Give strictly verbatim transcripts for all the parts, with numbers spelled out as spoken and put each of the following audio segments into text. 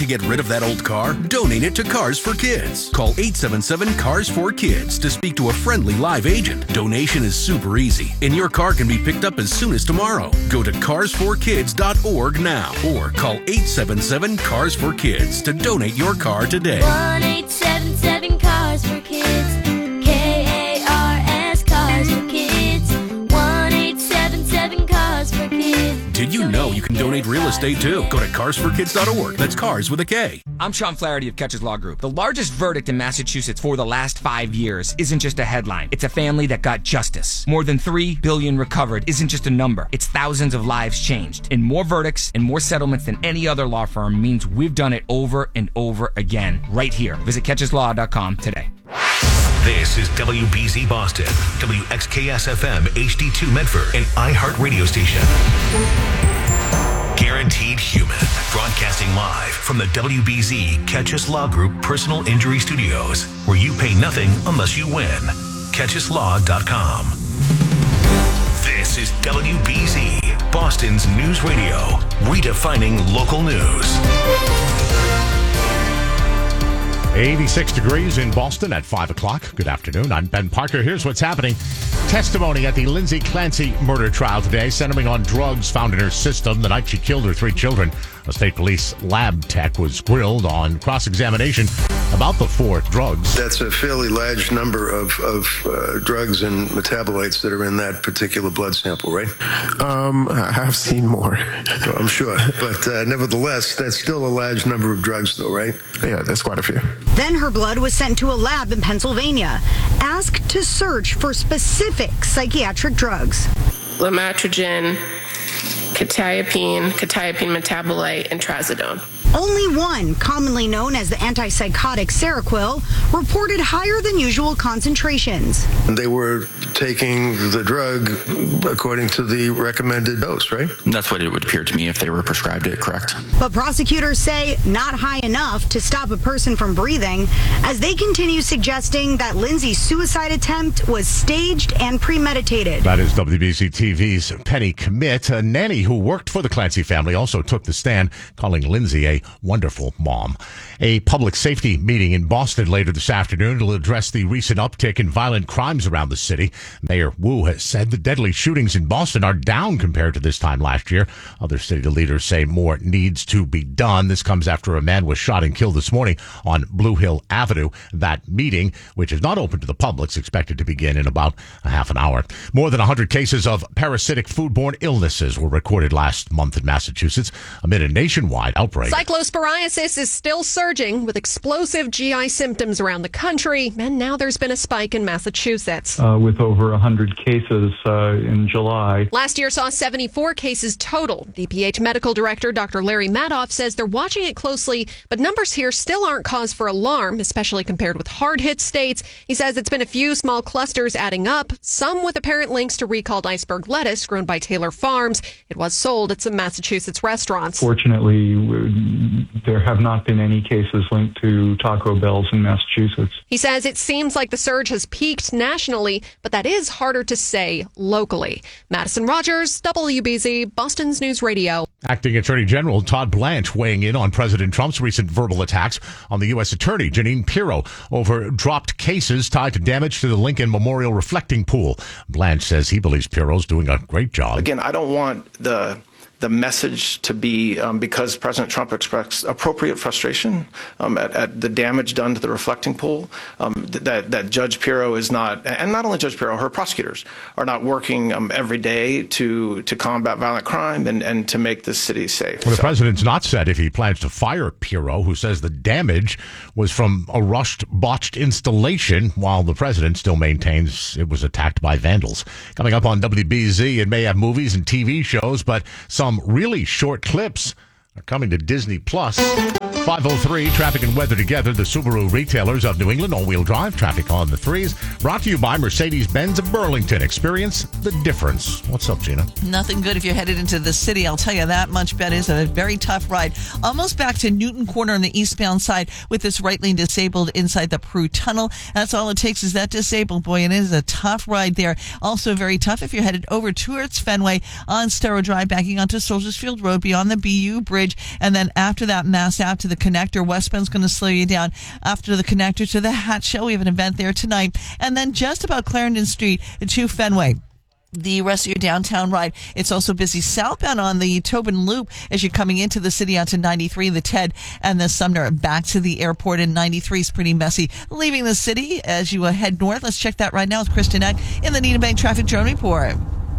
to get rid of that old car? Donate it to Cars for Kids. Call eight seven seven, C A R S four Kids to speak to a friendly live agent. Donation is super easy, and your car can be picked up as soon as tomorrow. Go to cars for kids dot org now or call eight seven seven, C A R S four Kids to donate your car today. one eight seven seven, Cars for Kids. K A R S, Cars for Kids. one eight seven seven, Cars for Kids. Did you know you can donate real estate too? Go to cars for kids dot org. That's cars with a K. I'm Sean Flaherty of Catches Law Group. The largest verdict in Massachusetts for the last five years isn't just a headline. It's a family that got justice. More than three billion dollars recovered isn't just a number. It's thousands of lives changed. And more verdicts and more settlements than any other law firm means we've done it over and over again right here. Visit catches law dot com today. This is W B Z Boston, W X K S F M H D two Medford, and iHeart Radio Station. Guaranteed Human, broadcasting live from the W B Z Catch Us Law Group Personal Injury Studios, where you pay nothing unless you win. catch us law dot com. This is W B Z, Boston's news radio, redefining local news. eighty-six degrees in Boston at five o'clock. Good afternoon. I'm Ben Parker. Here's what's happening. Testimony at the Lindsay Clancy murder trial today, centering on drugs found in her system the night she killed her three children. A state police lab tech was grilled on cross-examination about the four drugs. That's a fairly large number of, of uh, drugs and metabolites that are in that particular blood sample, right? Um, I've seen more. Well, I'm sure. But uh, nevertheless, that's still a large number of drugs, though, right? Yeah, that's quite a few. Then her blood was sent to a lab in Pennsylvania, asked to search for specific psychiatric drugs. Lamotrigine, quetiapine, quetiapine metabolite, and trazodone. Only one, commonly known as the antipsychotic Seroquel, reported higher than usual concentrations. They were taking the drug according to the recommended dose, right? That's what it would appear to me if they were prescribed it, correct? But prosecutors say not high enough to stop a person from breathing, as they continue suggesting that Lindsay's suicide attempt was staged and premeditated. That is W B C T V's Penny Commit. A nanny who worked for the Clancy family also took the stand, calling Lindsay a wonderful mom. A public safety meeting in Boston later this afternoon will address the recent uptick in violent crimes around the city. Mayor Wu has said the deadly shootings in Boston are down compared to this time last year. Other city leaders say more needs to be done. This comes after a man was shot and killed this morning on Blue Hill Avenue. That meeting, which is not open to the public, is expected to begin in about a half an hour. More than one hundred cases of parasitic foodborne illnesses were recorded last month in Massachusetts amid a nationwide outbreak. Cyclosporiasis is still surging with explosive G I symptoms around the country, and now there's been a spike in Massachusetts. Uh, with over one hundred cases uh, in July. Last year saw seventy-four cases total. D P H Medical Director Doctor Larry Madoff says they're watching it closely, but numbers here still aren't cause for alarm, especially compared with hard-hit states. He says it's been a few small clusters adding up, some with apparent links to recalled iceberg lettuce grown by Taylor Farms. It was sold at some Massachusetts restaurants. Fortunately, there have not been any cases linked to Taco Bells in Massachusetts. He says it seems like the surge has peaked nationally, but that is harder to say locally. Madison Rogers, W B Z, Boston's News Radio. Acting Attorney General Todd Blanche weighing in on President Trump's recent verbal attacks on the U S Attorney Jeanine Pirro over dropped cases tied to damage to the Lincoln Memorial reflecting pool. Blanche says he believes Pirro's doing a great job. Again, I don't want the the message to be um, because President Trump expressed appropriate frustration um, at, at the damage done to the reflecting pool, um, that, that Judge Pirro is not, and not only Judge Pirro, her prosecutors are not working um, every day to to combat violent crime and, and to make this city safe. Well, the so. president's not said if he plans to fire Pirro, who says the damage was from a rushed, botched installation, while the president still maintains it was attacked by vandals. Coming up on W B Z, it may have movies and T V shows, but some really short clips are coming to Disney Plus. five oh three, traffic and weather together. The Subaru retailers of New England, all-wheel drive, traffic on the threes. Brought to you by Mercedes-Benz of Burlington. Experience the difference. What's up, Gina? Nothing good if you're headed into the city, I'll tell you that much. Bet is a very tough ride. Almost back to Newton Corner on the eastbound side with this right lane disabled inside the Prue Tunnel. That's all it takes is that disabled, boy, and it is a tough ride there. Also very tough if you're headed over towards Fenway on Starrow Drive, backing onto Soldiers Field Road beyond the B U Bridge. And then after that, Mass Ave to the the connector. Westbound's going to slow you down after the connector to the Hat Show. We have an event there tonight. And then just about Clarendon Street to Fenway. The rest of your downtown ride. It's also busy southbound on the Tobin Loop as you're coming into the city onto ninety-three, the Ted and the Sumner back to the airport. And ninety-three is pretty messy leaving the city as you head north. Let's check that right now with Kristen Eck in the Needham Bank Traffic Drone Report.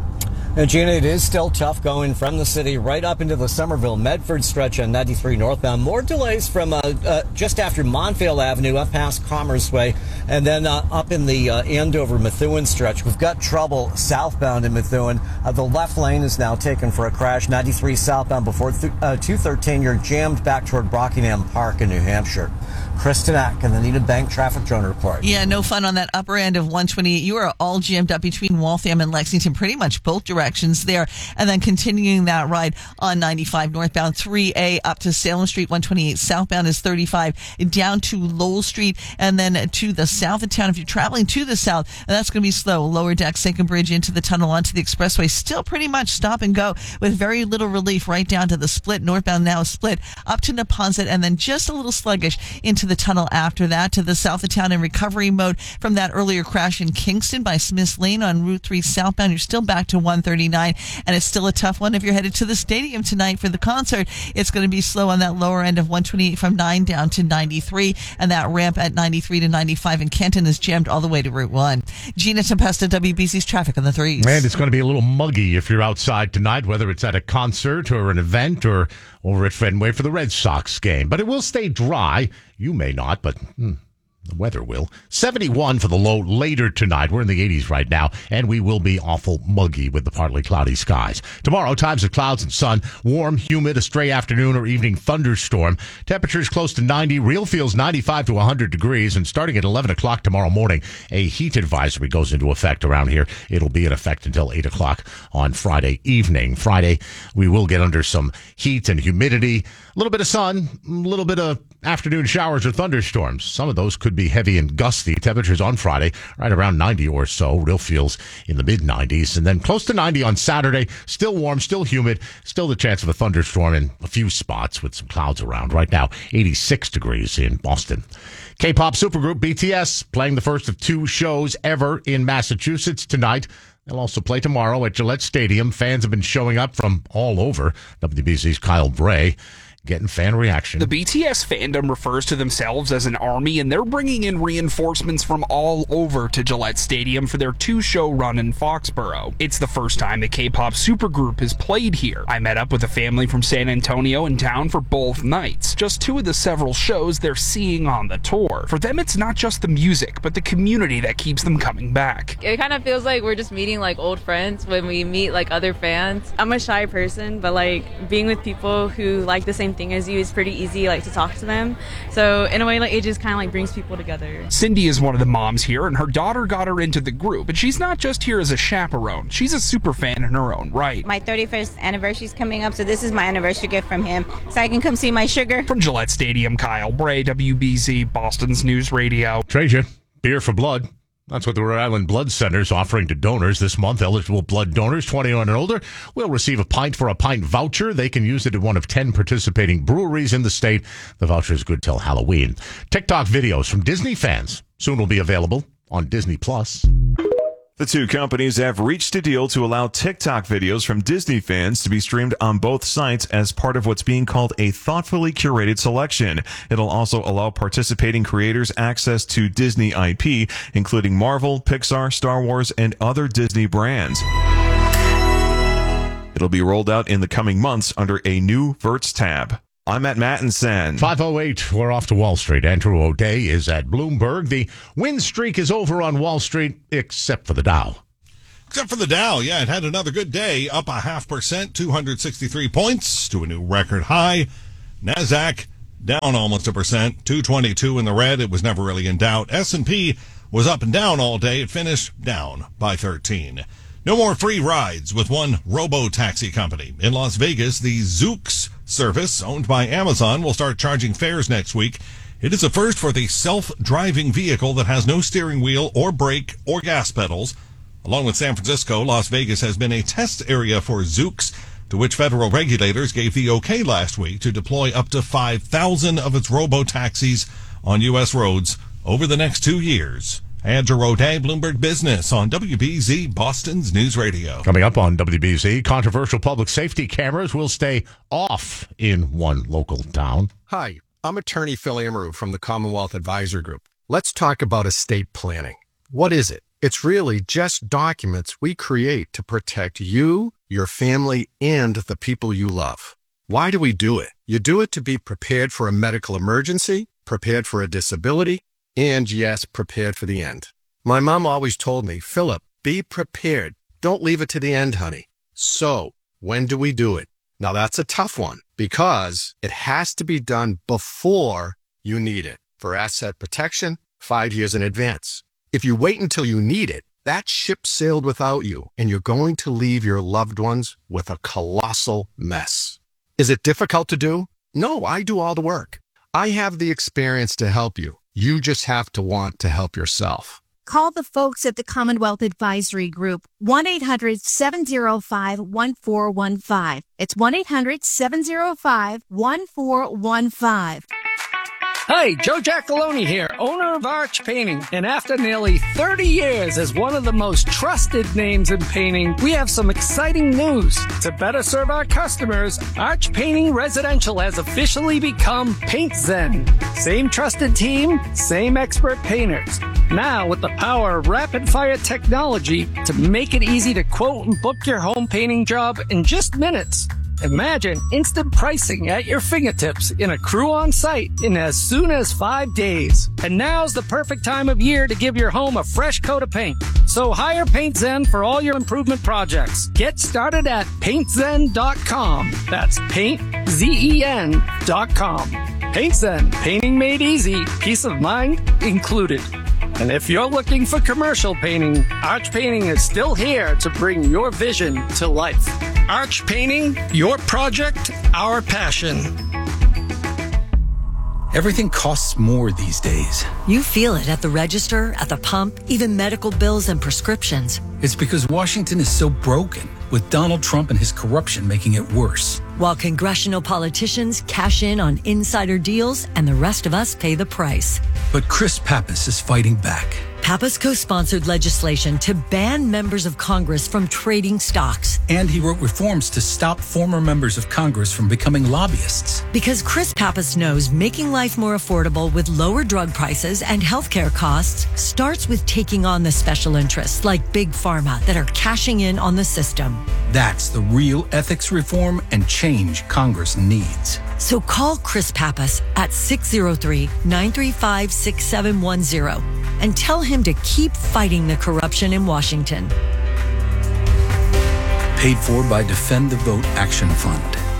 And Gina, it is still tough going from the city right up into the Somerville Medford stretch on ninety-three northbound. More delays from uh, uh, just after Montvale Avenue up past Commerce Way, and then uh, up in the uh, Andover Methuen stretch. We've got trouble southbound in Methuen. Uh, the left lane is now taken for a crash. ninety-three southbound before th- uh, two thirteen. You're jammed back toward Brockingham Park in New Hampshire. Kristen Ack and the Needham Bank Traffic Drone Report. Yeah, no fun on that upper end of one twenty-eight. You are all jammed up between Waltham and Lexington, pretty much both directions there. And then continuing that ride on ninety-five northbound, three A up to Salem Street, one twenty-eight southbound is thirty-five down to Lowell Street, and then to the south of town. If you're traveling to the south, that's going to be slow. Lower deck, Second Bridge into the tunnel onto the expressway. Still pretty much stop and go with very little relief right down to the split. Northbound now split up to Neponset, and then just a little sluggish into the tunnel after that. To the south of town in recovery mode from that earlier crash in Kingston by Smith's Lane on Route three southbound. You're still back to one thirty-nine, and it's still a tough one if you're headed to the stadium tonight for the concert. It's going to be slow on that lower end of one twenty-eight from nine down to ninety-three, and that ramp at ninety-three to ninety-five in Kenton is jammed all the way to Route one. Gina Tempesta, W B C's traffic on the threes. And it's going to be a little muggy if you're outside tonight, whether it's at a concert or an event or over at Fenway for the Red Sox game. But it will stay dry. You may not, but hmm, the weather will. seventy-one for the low later tonight. We're in the eighties right now, and we will be awful muggy with the partly cloudy skies. Tomorrow, times of clouds and sun, warm, humid, a stray afternoon or evening thunderstorm. Temperatures close to ninety. Real feels ninety-five to one hundred degrees. And starting at eleven o'clock tomorrow morning, a heat advisory goes into effect around here. It'll be in effect until eight o'clock on Friday evening. Friday, we will get under some heat and humidity. A little bit of sun, a little bit of afternoon showers or thunderstorms. Some of those could be heavy and gusty. Temperatures on Friday right around ninety or so. Real feels in the mid nineties. And then close to ninety on Saturday. Still warm, still humid. Still the chance of a thunderstorm in a few spots with some clouds around. Right now, eighty-six degrees in Boston. K-pop supergroup B T S playing the first of two shows ever in Massachusetts tonight. They'll also play tomorrow at Gillette Stadium. Fans have been showing up from all over. W B C's Kyle Bray getting fan reaction. The B T S fandom refers to themselves as an army, and they're bringing in reinforcements from all over to Gillette Stadium for their two-show run in Foxborough. It's the first time the K-pop supergroup has played here. I met up with a family from San Antonio in town for both nights, just two of the several shows they're seeing on the tour. For them, it's not just the music, but the community that keeps them coming back. It kind of feels like we're just meeting like old friends when we meet like other fans. I'm a shy person, but like being with people who like the same thing as you is pretty easy, like to talk to them. So in a way, like it just kind of like brings people together. Cindy is one of the moms here, and her daughter got her into the group. But she's not just here as a chaperone. She's a super fan in her own right. My thirty-first anniversary is coming up, so this is my anniversary gift from him, so I can come see my sugar. From Gillette Stadium, Kyle Bray, W B Z, Boston's News Radio. Trajan, beer for blood. That's what the Rhode Island Blood Center is offering to donors this month. Eligible blood donors twenty-one and older will receive a pint for a pint voucher. They can use it at one of ten participating breweries in the state. The voucher is good till Halloween. TikTok videos from Disney fans soon will be available on Disney Plus. The two companies have reached a deal to allow TikTok videos from Disney fans to be streamed on both sites as part of what's being called a thoughtfully curated selection. It'll also allow participating creators access to Disney I P, including Marvel, Pixar, Star Wars, and other Disney brands. It'll be rolled out in the coming months under a new Verts tab. I'm at Mattinson. five oh eight, we're off to Wall Street. Andrew O'Day is at Bloomberg. The win streak is over on Wall Street, except for the Dow. Except for the Dow, yeah, it had another good day, up a half percent, two hundred sixty-three points to a new record high. NASDAQ down almost a percent, two twenty-two in the red. It was never really in doubt. S and P was up and down all day. It finished down by thirteen. No more free rides with one robo-taxi company. In Las Vegas, the Zoox service, owned by Amazon, will start charging fares next week. It is a first for the self-driving vehicle that has no steering wheel or brake or gas pedals. Along with San Francisco, Las Vegas has been a test area for Zoox. to which federal regulators gave the okay last week to deploy up to five thousand of its robo-taxis on U S roads over the next two years. Andrew O'Day, Bloomberg Business on W B Z, Boston's News Radio. Coming up on W B Z, controversial public safety cameras will stay off in one local town. Hi, I'm attorney Phil Amaru from the Commonwealth Advisory Group. Let's talk about estate planning. What is it? It's really just documents we create to protect you, your family, and the people you love. Why do we do it? You do it to be prepared for a medical emergency, prepared for a disability, and yes, prepared for the end. My mom always told me, Philip, be prepared. Don't leave it to the end, honey. So, when do we do it? Now that's a tough one because it has to be done before you need it. For asset protection, five years in advance. If you wait until you need it, that ship sailed without you, and you're going to leave your loved ones with a colossal mess. Is it difficult to do? No, I do all the work. I have the experience to help you. You just have to want to help yourself. Call the folks at the Commonwealth Advisory Group, one eight hundred seven oh five one four one five. It's one eight hundred seven oh five one four one five. Hi, Joe Giacalone here, owner of Arch Painting. And after nearly thirty years as one of the most trusted names in painting, we have some exciting news. To better serve our customers, Arch Painting Residential has officially become Paint Zen. Same trusted team, same expert painters. Now with the power of rapid-fire technology to make it easy to quote and book your home painting job in just minutes. Imagine instant pricing at your fingertips in a crew on site in as soon as five days. And now's the perfect time of year to give your home a fresh coat of paint. So hire Paint Zen for all your improvement projects. Get started at paint zen dot com. That's paint zen dot com. Paint Zen, painting made easy, peace of mind included. And if you're looking for commercial painting, Arch Painting is still here to bring your vision to life. Arch Painting, your project, our passion. Everything costs more these days. You feel it at the register, at the pump, even medical bills and prescriptions. It's because Washington is so broken, with Donald Trump and his corruption making it worse. While congressional politicians cash in on insider deals and the rest of us pay the price. But Chris Pappas is fighting back. Pappas co-sponsored legislation to ban members of Congress from trading stocks. And he wrote reforms to stop former members of Congress from becoming lobbyists. Because Chris Pappas knows making life more affordable with lower drug prices and healthcare costs starts with taking on the special interests like Big Pharma that are cashing in on the system. That's the real ethics reform and change Congress needs. So call Chris Pappas at six oh three, nine three five, six seven one zero and tell him to keep fighting the corruption in Washington. Paid for by Defend the Vote Action Fund.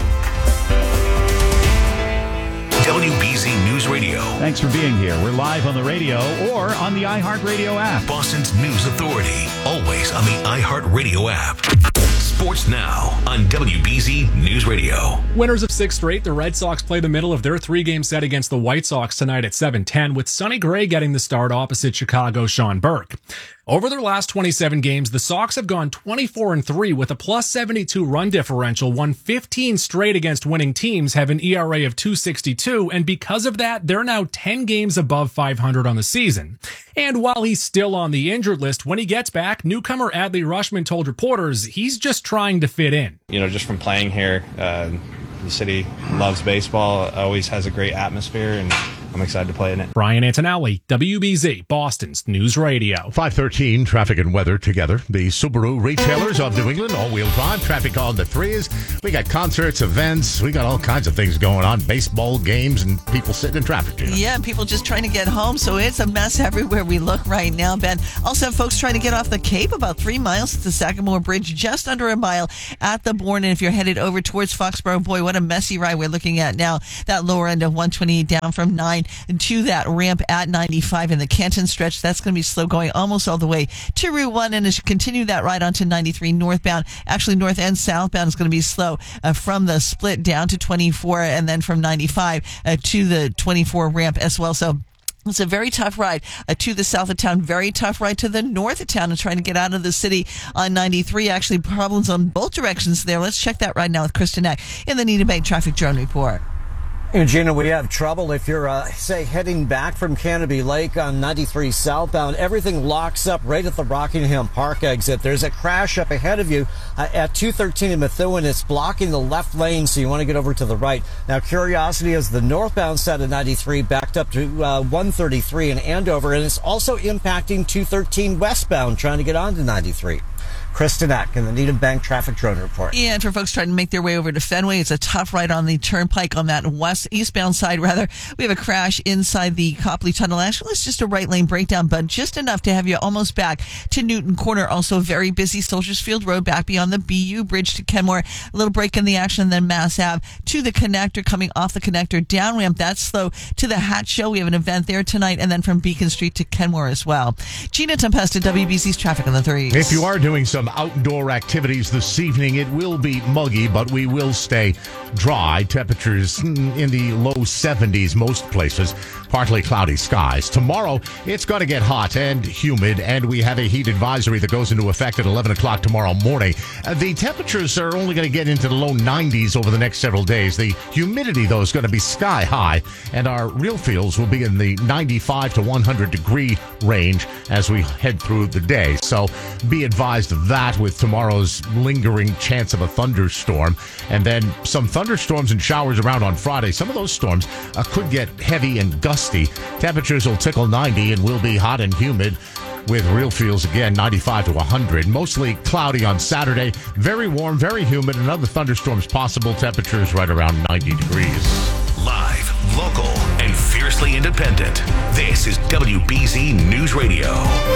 W B Z News Radio. Thanks for being here. We're live on the radio or on the iHeartRadio app. Boston's News Authority. Always on the iHeartRadio app. Sports Now on W B Z News Radio. Winners of six straight, the Red Sox play the middle of their three-game set against the White Sox tonight at seven ten, with Sonny Gray getting the start opposite Chicago's Sean Burke. Over their last twenty-seven games, the Sox have gone twenty-four and three with a plus seventy-two run differential, won fifteen straight against winning teams, have an E R A of two sixty-two, and because of that, they're now ten games above five hundred on the season. And while he's still on the injured list, when he gets back, newcomer Adley Rutschman told reporters he's just trying to fit in. You know, just from playing here, uh, the city loves baseball, always has a great atmosphere, and I'm excited to play in it. Brian Antonelli, W B Z, Boston's News Radio. five thirteen, traffic and weather together. The Subaru retailers of New England, all-wheel drive, traffic on the threes. We got concerts, events. We got all kinds of things going on, baseball games, and people sitting in traffic. Gina. Yeah, people just trying to get home, so it's a mess everywhere we look right now, Ben. Also, folks trying to get off the Cape, about three miles to the Sagamore Bridge, just under a mile at the Bourne. And if you're headed over towards Foxborough, boy, what a messy ride we're looking at now. That lower end of one twenty-eight down from nine to that ramp at ninety-five in the Canton stretch. That's going to be slow going almost all the way to Route one. And as you continue that ride onto ninety-three northbound, actually north and southbound is going to be slow uh, from the split down to twenty-four and then from ninety-five uh, to the twenty-four ramp as well. So It's a very tough ride uh, to the south of town, very tough ride to the north of town and trying to get out of the city on ninety-three. Actually, problems on both directions there. Let's check that right now with Kristen Eck in the Needham Bank Traffic Drone Report. And Gina, we have trouble if you're, uh, say, heading back from Canopy Lake on ninety-three southbound. Everything locks up right at the Rockingham Park exit. There's a crash up ahead of you uh, at two thirteen in Methuen. It's blocking the left lane, so you want to get over to the right. Now, Curiosity is the northbound side of ninety-three backed up to uh, one thirty-three in Andover, and it's also impacting two thirteen westbound trying to get onto ninety-three. Kristen Eck in the Needham Bank Traffic Drone Report. And for folks trying to make their way over to Fenway, it's a tough ride on the turnpike on that west eastbound side. Rather, we have a crash inside the Copley Tunnel. Actually, it's just a right lane breakdown, but just enough to have you almost back to Newton Corner. Also, very busy Soldiers Field Road back beyond the B U Bridge to Kenmore. A little break in the action, then Mass Ave to the connector, coming off the connector down ramp. That's slow to the Hat Show. We have an event there tonight, and then from Beacon Street to Kenmore as well. Gina Tempesta, W B C's Traffic on the threes. If you are doing some outdoor activities this evening, it will be muggy, but we will stay dry. Temperatures in the low seventies most places. Partly cloudy skies. Tomorrow, it's going to get hot and humid, and we have a heat advisory that goes into effect at eleven o'clock tomorrow morning. Uh, the temperatures are only going to get into the low nineties over the next several days. The humidity, though, is going to be sky high, and our real feels will be in the ninety-five to one hundred degree range as we head through the day. So be advised of that with tomorrow's lingering chance of a thunderstorm, and then some thunderstorms and showers around on Friday. Some of those storms uh, could get heavy and gusty. Temperatures will tickle ninety and will be hot and humid with real feels again ninety-five to one hundred. Mostly cloudy on Saturday. Very warm, very humid, and other thunderstorms possible. Temperatures right around ninety degrees. Live, local, and fiercely independent. This is W B Z News Radio.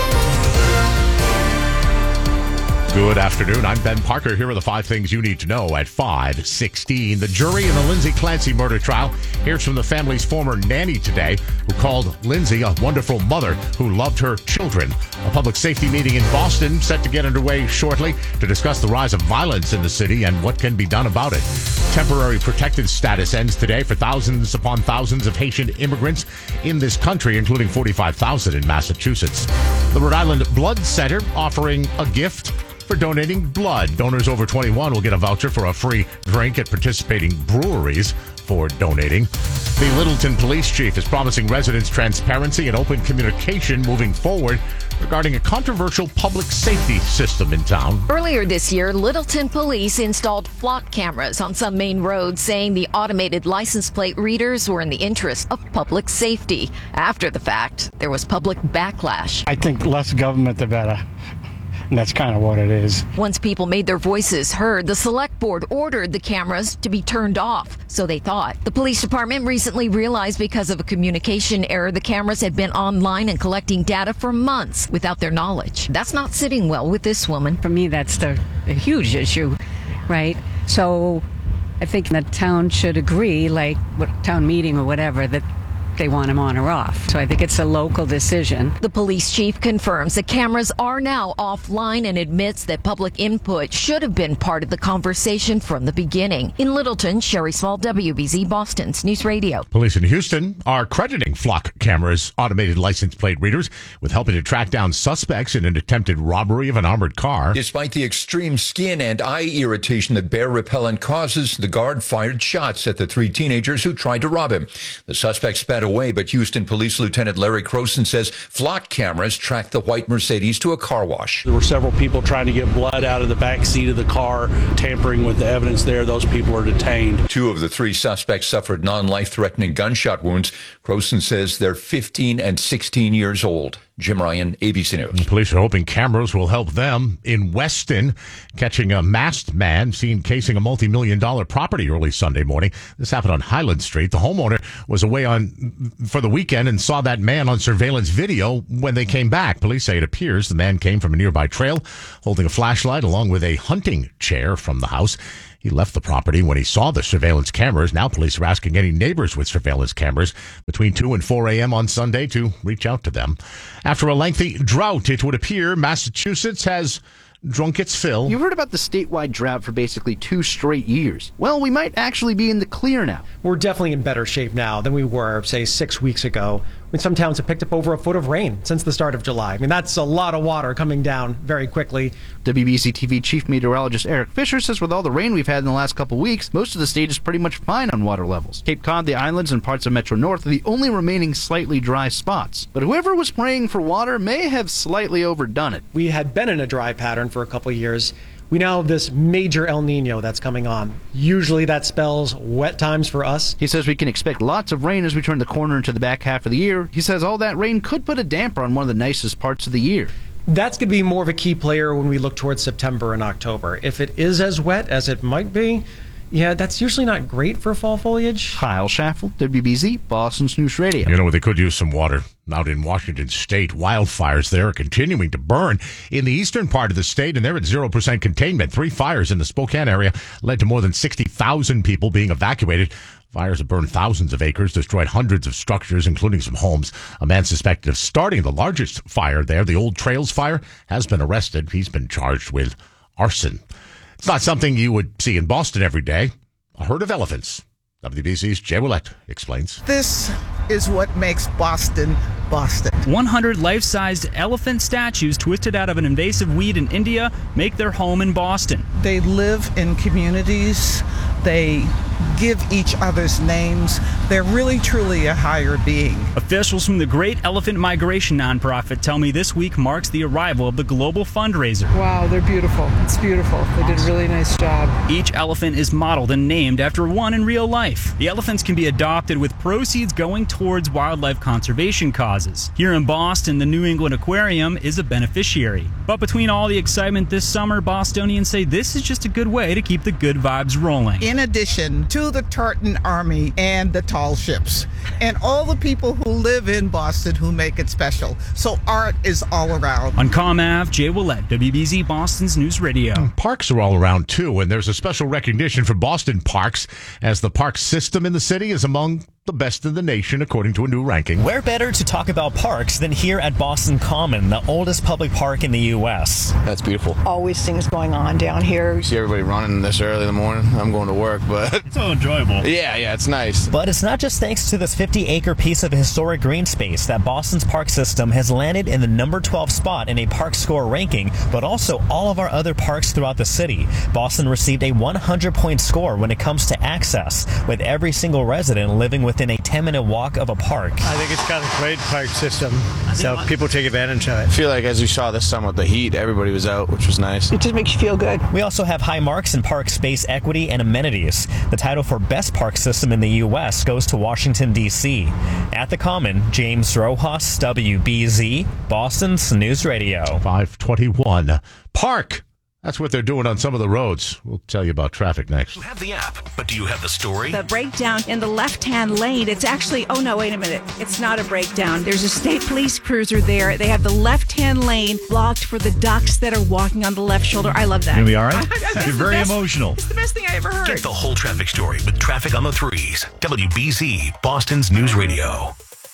Good afternoon. I'm Ben Parker. Here are the five things you need to know at five sixteen. The jury in the Lindsay Clancy murder trial hears from the family's former nanny today, who called Lindsay a wonderful mother who loved her children. A public safety meeting in Boston set to get underway shortly to discuss the rise of violence in the city and what can be done about it. Temporary protected status ends today for thousands upon thousands of Haitian immigrants in this country, including forty-five thousand in Massachusetts. The Rhode Island Blood Center offering a gift for donating blood. Donors over twenty-one will get a voucher for a free drink at participating breweries for donating. The Littleton police chief is promising residents transparency and open communication moving forward regarding a controversial public safety system in town. Earlier this year, Littleton police installed flock cameras on some main roads, saying the automated license plate readers were in the interest of public safety. After the fact, there was public backlash. I think less government, the better. And that's kind of what it is. Once people made their voices heard, the select board ordered the cameras to be turned off, so they thought. The police department recently realized because of a communication error, the cameras had been online and collecting data for months without their knowledge. That's not sitting well with this woman. For me, that's the a huge issue, right? So I think the town should agree, like what town meeting or whatever, that they want them on or off. So I think it's a local decision. The police chief confirms the cameras are now offline and admits that public input should have been part of the conversation from the beginning. In Littleton, Sherry Small, W B Z Boston's News Radio. Police in Houston are crediting flock cameras, automated license plate readers, with helping to track down suspects in an attempted robbery of an armored car. Despite the extreme skin and eye irritation that bear repellent causes, the guard fired shots at the three teenagers who tried to rob him. The suspect sped away, but Houston Police Lieutenant Larry Croson says flock cameras tracked the white Mercedes to a car wash. There were several people trying to get blood out of the back seat of the car, tampering with the evidence there. Those people are detained. Two of the three suspects suffered non-life-threatening gunshot wounds. Croson says they're fifteen and sixteen years old. Jim Ryan, A B C News. Police are hoping cameras will help them in Weston, catching a masked man seen casing a multi-million dollar property early Sunday morning. This happened on Highland Street. The homeowner was away on for the weekend and saw that man on surveillance video when they came back. Police say it appears the man came from a nearby trail holding a flashlight along with a hunting chair from the house. He left the property when he saw the surveillance cameras. Now police are asking any neighbors with surveillance cameras between two and four a.m. on Sunday to reach out to them. After a lengthy drought, it would appear Massachusetts has drunk its fill. You heard about the statewide drought for basically two straight years. Well, we might actually be in the clear now. We're definitely in better shape now than we were, say, six weeks ago, mean, some towns have picked up over a foot of rain since the start of July. I mean, that's a lot of water coming down very quickly. W B C T V Chief Meteorologist Eric Fisher says with all the rain we've had in the last couple weeks, most of the state is pretty much fine on water levels. Cape Cod, the islands, and parts of Metro North are the only remaining slightly dry spots. But whoever was praying for water may have slightly overdone it. We had been in a dry pattern for a couple of years. We now have this major El Nino that's coming on. Usually that spells wet times for us. He says we can expect lots of rain as we turn the corner into the back half of the year. He says all that rain could put a damper on one of the nicest parts of the year. That's going to be more of a key player when we look towards September and October. If it is as wet as it might be, yeah, that's usually not great for fall foliage. Kyle Schaffel, W B Z, Boston's News Radio. You know, they could use some water out in Washington State. Wildfires there are continuing to burn in the eastern part of the state, and they're at zero percent containment. Three fires in the Spokane area led to more than sixty thousand people being evacuated. Fires have burned thousands of acres, destroyed hundreds of structures, including some homes. A man suspected of starting the largest fire there, the Old Trails fire, has been arrested. He's been charged with arson. It's not something you would see in Boston every day. A herd of elephants. W B C's Jay Willett explains. This is what makes Boston, Boston. one hundred life-sized elephant statues twisted out of an invasive weed in India make their home in Boston. They live in communities. They give each other's names. They're really, truly a higher being. Officials from the Great Elephant Migration nonprofit tell me this week marks the arrival of the global fundraiser. Wow, they're beautiful. It's beautiful. They did a really nice job. Each elephant is modeled and named after one in real life. The elephants can be adopted with proceeds going towards wildlife conservation causes. Here in Boston, the New England Aquarium is a beneficiary. But between all the excitement this summer, Bostonians say this is just a good way to keep the good vibes rolling. In addition to the Tartan Army and the tall ships and all the people who live in Boston who make it special. So art is all around. On Com Ave, Jay Willett, W B Z Boston's News Radio. Parks are all around too, and there's a special recognition for Boston parks as the park system in the city is among the best in the nation, according to a new ranking. Where better to talk about parks than here at Boston Common, the oldest public park in the U S? That's beautiful. Always things going on down here. You see everybody running this early in the morning. I'm going to work, but it's so enjoyable. Yeah, yeah, it's nice. But it's not just thanks to this fifty acre piece of historic green space that Boston's park system has landed in the number twelve spot in a park score ranking, but also all of our other parks throughout the city. Boston received a one hundred point score when it comes to access, with every single resident living within a ten minute walk of a park. I think it's got a great park system, so people take advantage of it. I feel like as we saw this summer with the heat, everybody was out, which was nice. It just makes you feel good. We also have high marks in park space equity and amenities. The title for best park system in the U S goes to Washington, D C At the Common, James Rojas, W B Z, Boston's News Radio. five twenty-one. Park. That's what they're doing on some of the roads. We'll tell you about traffic next. You have the app, but do you have the story? The breakdown in the left-hand lane, it's actually, oh no, wait a minute. It's not a breakdown. There's a state police cruiser there. They have the left-hand lane blocked for the ducks that are walking on the left shoulder. I love that. You'll be all right? You're very best, emotional. It's the best thing I ever heard. Get the whole traffic story with Traffic on the Threes. W B Z, Boston's News Radio.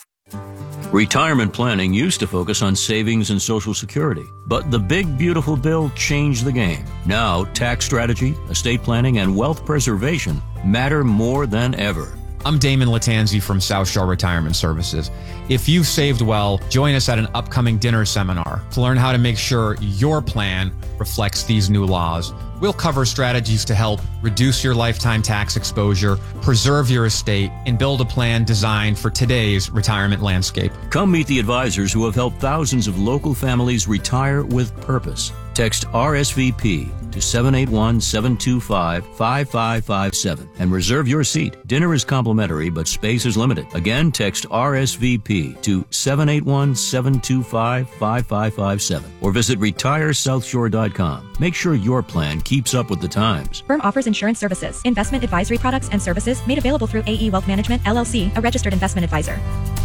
Retirement planning used to focus on savings and Social Security, but the big beautiful bill changed the game. Now, tax strategy, estate planning, and wealth preservation matter more than ever. I'm Damon Latanzi from South Shore Retirement Services. If you've saved well, join us at an upcoming dinner seminar to learn how to make sure your plan reflects these new laws. We'll cover strategies to help reduce your lifetime tax exposure, preserve your estate, and build a plan designed for today's retirement landscape. Come meet the advisors who have helped thousands of local families retire with purpose. Text R S V P to seven eight one, seven two five, five five five seven and reserve your seat. Dinner is complimentary, but space is limited. Again, text R S V P to seven eight one, seven two five, five five five seven or visit retire south shore dot com. Make sure your plan keeps up with the times. Firm offers insurance services, investment advisory products and services made available through A E Wealth Management, L L C, a registered investment advisor.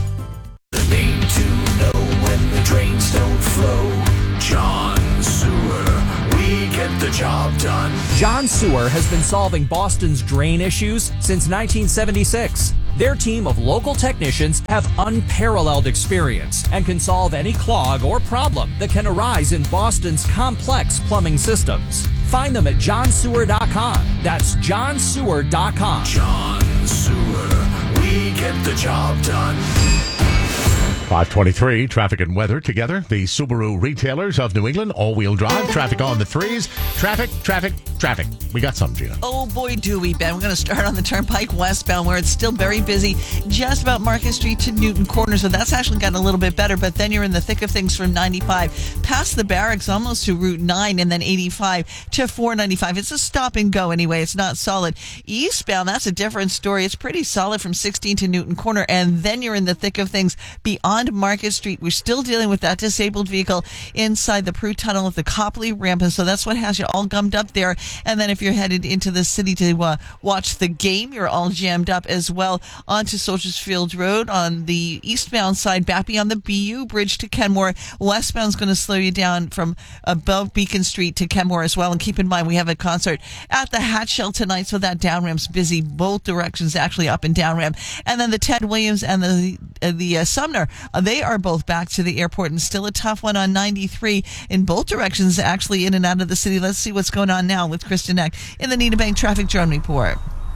The name to know when the drains don't flow. John Sewer. We get the job done. John Sewer has been solving Boston's drain issues since nineteen seventy-six. Their team of local technicians have unparalleled experience and can solve any clog or problem that can arise in Boston's complex plumbing systems. Find them at john sewer dot com. That's john sewer dot com. John Sewer. We get the job done. five twenty-three, traffic and weather together. The Subaru retailers of New England, all-wheel drive, traffic on the threes. Traffic, traffic, traffic. We got some, Gina. Oh, boy, do we, Ben. We're going to start on the Turnpike westbound, where it's still very busy, just about Market Street to Newton Corner. So that's actually gotten a little bit better, but then you're in the thick of things from ninety-five, past the barracks, almost to Route nine, and then eighty-five to four ninety-five. It's a stop and go anyway. It's not solid. Eastbound, that's a different story. It's pretty solid from sixteen to Newton Corner, and then you're in the thick of things beyond Market Street. We're still dealing with that disabled vehicle inside the Prue Tunnel at the Copley Ramp, and so that's what has you all gummed up there. And then if you're headed into the city to uh, watch the game, you're all jammed up as well onto Soldiers Field Road on the eastbound side, back beyond the B U Bridge to Kenmore. Westbound's going to slow you down from above Beacon Street to Kenmore as well. And keep in mind, we have a concert at the Hatch Shell tonight, so that down ramp's busy both directions, actually up and down ramp. And then the Ted Williams and the uh, the uh, Sumner, uh, they are both back to the airport, and still a tough one on ninety-three in both directions, actually in and out of the city. Let's see what's going on now with Kristen Eck in the Nina Bank Traffic Drone Report.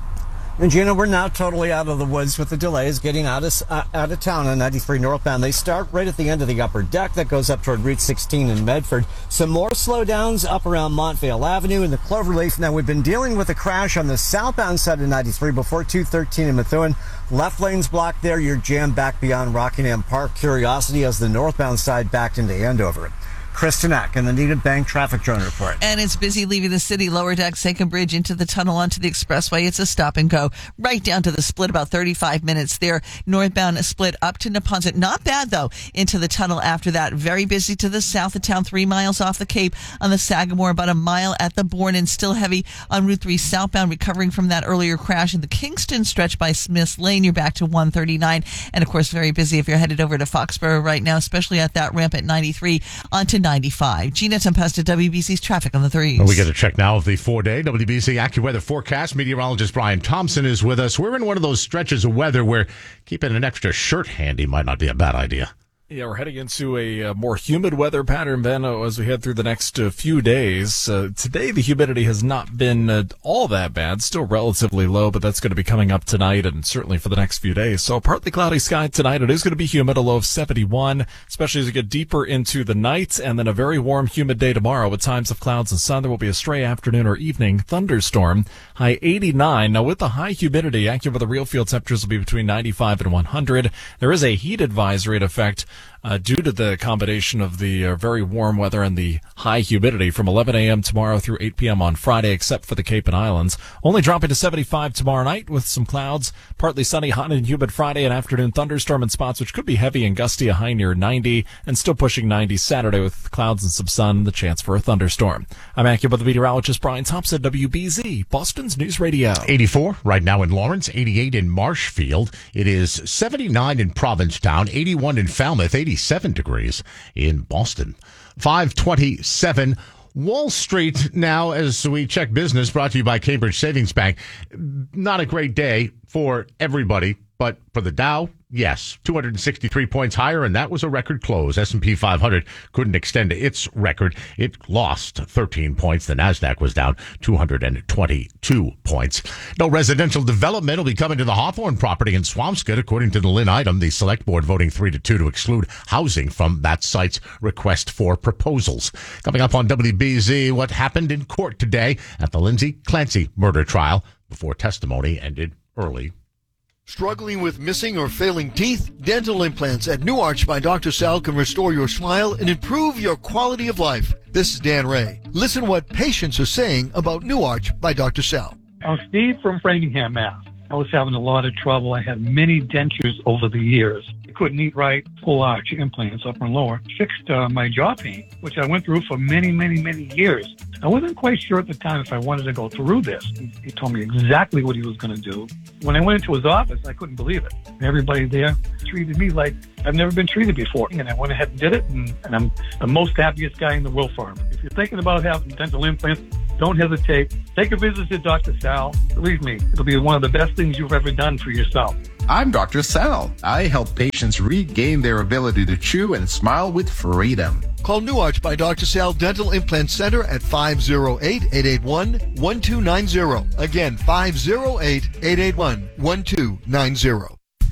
And Gina, we're now totally out of the woods with the delays getting out of uh, out of town on ninety-three northbound. They start right at the end of the upper deck that goes up toward Route sixteen in Medford. Some more slowdowns up around Montvale Avenue and the Cloverleaf. Now, we've been dealing with a crash on the southbound side of ninety-three before two thirteen in Methuen. Left lane's blocked there. You're jammed back beyond Rockingham Park. Curiosity as the northbound side backed into Andover. Kristen Eck in the Nina Bank Traffic Drone Report. And it's busy leaving the city, lower deck, Second Bridge, into the tunnel, onto the expressway. It's a stop and go right down to the split, about thirty-five minutes there. Northbound split up to Neponset. Not bad, though, into the tunnel after that. Very busy to the south of town, three miles off the Cape on the Sagamore, about a mile at the Bourne, and still heavy on Route three southbound, recovering from that earlier crash in the Kingston stretch by Smith's Lane. You're back to one thirty-nine. And, of course, very busy if you're headed over to Foxborough right now, especially at that ramp at ninety-three onto ninety-five. Gina Tempesta, W B C's traffic on the threes. Well, we get a check now of the four-day W B C AccuWeather forecast. Meteorologist Brian Thompson is with us. We're in one of those stretches of weather where keeping an extra shirt handy might not be a bad idea. Yeah, we're heading into a uh, more humid weather pattern, Ben, uh, as we head through the next uh, few days. Uh, today, the humidity has not been uh, all that bad, still relatively low, but that's going to be coming up tonight and certainly for the next few days. So partly cloudy sky tonight. It is going to be humid, a low of seventy-one, especially as we get deeper into the night, and then a very warm, humid day tomorrow with times of clouds and sun. There will be a stray afternoon or evening thunderstorm, high eighty-nine. Now, with the high humidity, AccuWeather real field temperatures will be between ninety-five and one hundred. There is a heat advisory in effect Uh, due to the combination of the uh, very warm weather and the high humidity from eleven a.m. tomorrow through eight p.m. on Friday, except for the Cape and Islands. Only dropping to seventy-five tomorrow night with some clouds. Partly sunny, hot and humid Friday, and afternoon thunderstorm in spots, which could be heavy and gusty, a high near ninety, and still pushing ninety Saturday with clouds and some sun, the chance for a thunderstorm. I'm AccuWeather meteorologist Brian Thompson, W B Z, Boston's News Radio. eighty-four right now in Lawrence, eighty-eight in Marshfield. It is seventy-nine in Provincetown, eighty-one in Falmouth, eighty-seven degrees in Boston. five twenty-seven Wall Street now, as we check business, brought to you by Cambridge Savings Bank. Not a great day for everybody, but for the Dow, yes, two hundred sixty-three points higher, and that was a record close. S and P five hundred couldn't extend its record. It lost thirteen points. The NASDAQ was down two hundred twenty-two points. No residential development will be coming to the Hawthorne property in Swampscott, according to the Lynn item. The select board voting three to two to exclude housing from that site's request for proposals. Coming up on W B Z, what happened in court today at the Lindsay Clancy murder trial before testimony ended early. Struggling with missing or failing teeth? Dental implants at New Arch by Doctor Sal can restore your smile and improve your quality of life. This is Dan Ray. Listen what patients are saying about New Arch by Doctor Sal. I'm Steve from Framingham, Mass. I was having a lot of trouble. I had many dentures over the years. I couldn't eat right. Full arch implants, upper and lower. Fixed uh, my jaw pain, which I went through for many, many, many years. I wasn't quite sure at the time if I wanted to go through this. He, he told me exactly what he was going to do. When I went into his office, I couldn't believe it. Everybody there treated me like I've never been treated before. And I went ahead and did it, and, and I'm the most happiest guy in the world for him. If you're thinking about having dental implants, don't hesitate. Take a visit to Doctor Sal. Believe me, it'll be one of the best things you've ever done for yourself. I'm Doctor Sal. I help patients regain their ability to chew and smile with freedom. Call New Arch by Doctor Sal Dental Implant Center at five oh eight, eight eight one, one two nine zero. Again, five oh eight, eight eight one, one two nine zero.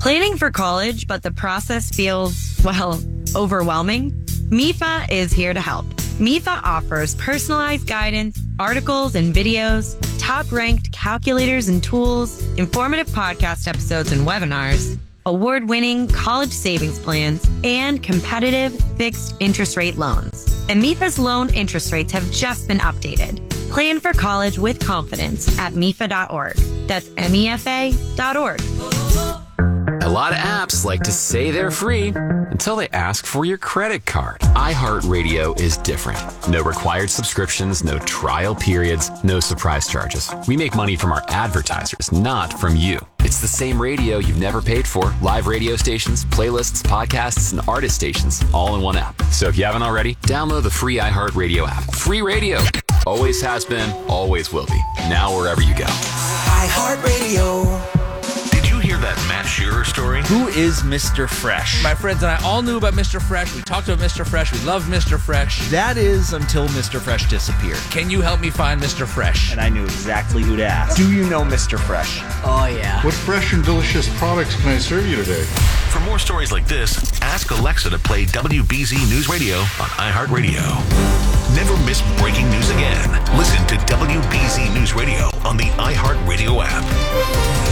Planning for college, but the process feels, well, overwhelming? M I F A is here to help. M I F A offers personalized guidance, articles and videos, top-ranked calculators and tools, informative podcast episodes and webinars, award-winning college savings plans, and competitive fixed interest rate loans. And M I F A's loan interest rates have just been updated. Plan for college with confidence at M I F A dot org. That's M E F A dot org. A lot of apps like to say they're free until they ask for your credit card. iHeartRadio is different. No required subscriptions, no trial periods, no surprise charges. We make money from our advertisers, not from you. It's the same radio you've never paid for. Live radio stations, playlists, podcasts, and artist stations, all in one app. So if you haven't already, download the free iHeartRadio app. Free radio. Always has been, always will be. Now wherever you go. iHeartRadio. Hear that Matt Shearer story? Who is Mister Fresh? My friends and I all knew about Mister Fresh. We talked about Mister Fresh. We loved Mister Fresh. That is until Mister Fresh disappeared. Can you help me find Mister Fresh? And I knew exactly who to ask. Do you know Mister Fresh? Oh, yeah. What fresh and delicious products can I serve you today? For more stories like this, ask Alexa to play W B Z News Radio on iHeartRadio. Never miss breaking news again. Listen to W B Z News Radio on the iHeartRadio app.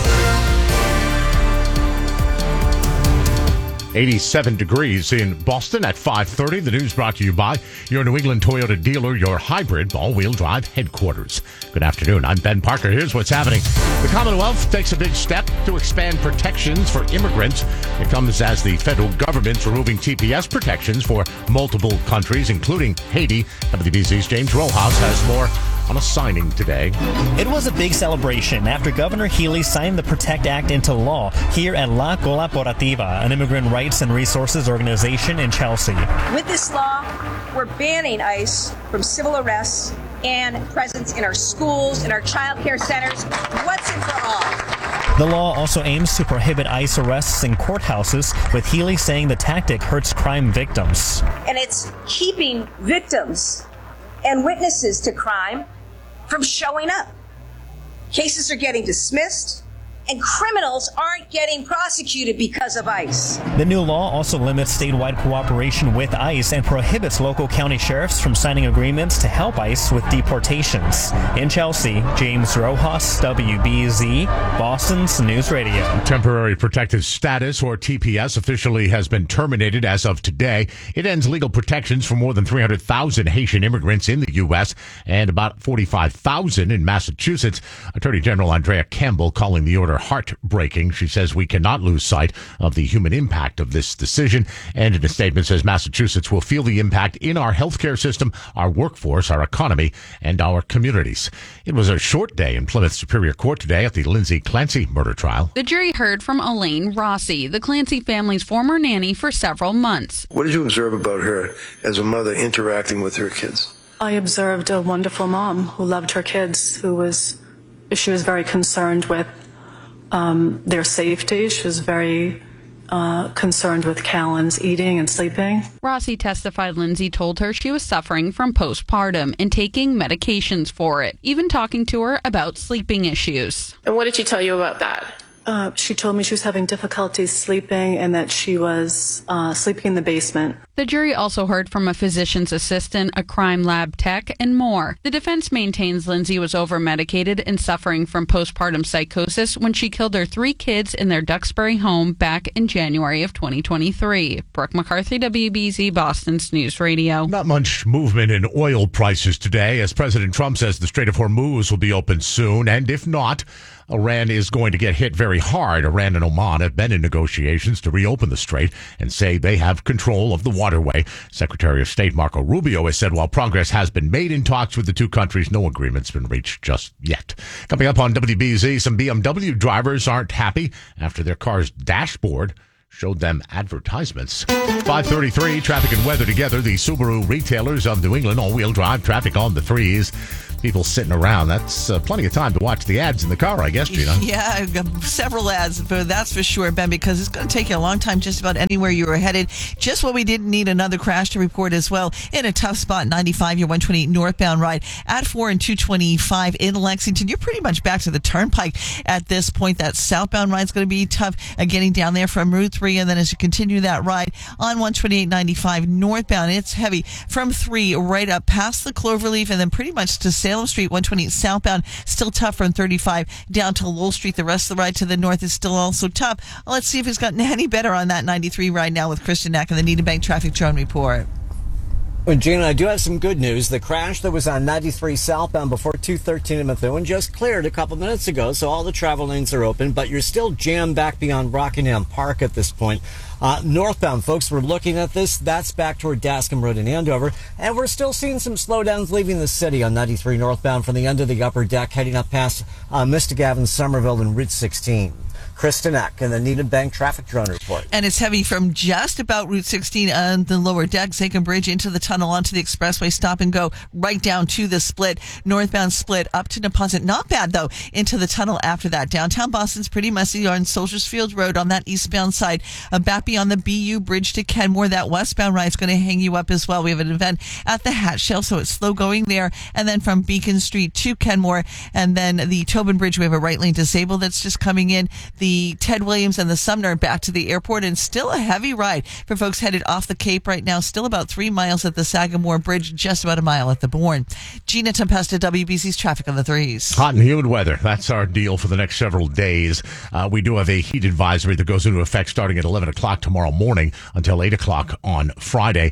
eighty-seven degrees in Boston at five thirty. The news brought to you by your New England Toyota dealer, your hybrid all-wheel drive headquarters. Good afternoon. I'm Ben Parker. Here's what's happening. The Commonwealth takes a big step to expand protections for immigrants. It comes as the federal government's removing T P S protections for multiple countries, including Haiti. W B Z's James Rojas has more on a signing today. It was a big celebration after Governor Healy signed the PROTECT Act into law here at La Colaborativa, an immigrant rights and resources organization in Chelsea. With this law, we're banning ICE from civil arrests and presence in our schools, in our child care centers, once and for all. The law also aims to prohibit ICE arrests in courthouses, with Healy saying the tactic hurts crime victims. And it's keeping victims and witnesses to crime from showing up. Cases are getting dismissed, and criminals aren't getting prosecuted because of ICE. The new law also limits statewide cooperation with ICE and prohibits local county sheriffs from signing agreements to help ICE with deportations. In Chelsea, James Rojas, W B Z, Boston's News Radio. Temporary protective status, or T P S, officially has been terminated as of today. It ends legal protections for more than three hundred thousand Haitian immigrants in the U S and about forty-five thousand in Massachusetts. Attorney General Andrea Campbell calling the order heartbreaking. She says we cannot lose sight of the human impact of this decision, and in a statement says Massachusetts will feel the impact in our healthcare system, our workforce, our economy, and our communities. It was a short day in Plymouth Superior Court today at the Lindsay Clancy murder trial. The jury heard from Elaine Rossi, the Clancy family's former nanny for several months. What did you observe about her as a mother interacting with her kids? I observed a wonderful mom who loved her kids, who was, she was very concerned with Um, their safety. She was very uh, concerned with Callan's eating and sleeping. Rossi testified Lindsay told her she was suffering from postpartum and taking medications for it, even talking to her about sleeping issues. And what did she tell you about that? Uh, she told me she was having difficulty sleeping and that she was uh, sleeping in the basement. The jury also heard from a physician's assistant, a crime lab tech, and more. The defense maintains Lindsay was over-medicated and suffering from postpartum psychosis when she killed her three kids in their Duxbury home back in January of twenty twenty-three. Brooke McCarthy, W B Z, Boston's News Radio. Not much movement in oil prices today, as President Trump says the Strait of Hormuz will be open soon, and if not, Iran is going to get hit very hard. Iran and Oman have been in negotiations to reopen the strait and say they have control of the waterway. Secretary of State Marco Rubio has said while progress has been made in talks with the two countries, no agreement's been reached just yet. Coming up on W B Z, some B M W drivers aren't happy after their car's dashboard showed them advertisements. five thirty-three, traffic and weather together. The Subaru retailers of New England, all-wheel drive traffic on the threes. people sitting around. That's uh, plenty of time to watch the ads in the car, I guess, Gina. Yeah, I've got several ads, but that's for sure, Ben, because it's going to take you a long time just about anywhere you were headed. Just what we didn't need another crash to report as well. In a tough spot, ninety-five, your one twenty-eight northbound ride at four and two twenty-five in Lexington. You're pretty much back to the turnpike at this point. That southbound ride's going to be tough uh, getting down there from Route three, and then as you continue that ride on one twenty-eight ninety-five northbound, it's heavy from three right up past the Cloverleaf and then pretty much to Salem Street. One twenty-eight southbound still tough from thirty-five down to Lowell Street. The rest of the ride to the north is still also tough. Let's see if it's gotten any better on that ninety-three ride now with Kristen Nack and the Needham Bank Traffic Drone Report. Well, Gina, I do have some good news. The crash that was on ninety-three southbound before two thirteen in Methuen just cleared a couple minutes ago, so all the travel lanes are open, but you're still jammed back beyond Rockingham Park at this point. Uh, northbound, folks, we're looking at this. That's back toward Dascom Road in Andover, and we're still seeing some slowdowns leaving the city on ninety-three northbound from the end of the upper deck, heading up past uh, Mistagavin, Somerville, and Route sixteen. Kristen Eck and the Needham Bank Traffic Drone Report. And it's heavy from just about Route sixteen on the lower deck, Zakim Bridge into the tunnel onto the expressway, stop and go right down to the split, northbound split up to Neponset. Not bad, though, into the tunnel after that. Downtown Boston's pretty messy on Soldiers Field Road on that eastbound side. Uh, back beyond the B U Bridge to Kenmore, that westbound ride is going to hang you up as well. We have an event at the Hat Shell, so it's slow going there. And then from Beacon Street to Kenmore, and then the Tobin Bridge, we have a right lane disabled that's just coming in. The Ted Williams and the Sumner back to the airport, and still a heavy ride for folks headed off the Cape right now. Still about three miles at the Sagamore Bridge, just about a mile at the Bourne. Gina Tempesta, W B C's Traffic on the Threes. Hot and humid weather. That's our deal for the next several days. Uh, we do have a heat advisory that goes into effect starting at eleven o'clock tomorrow morning until eight o'clock on Friday.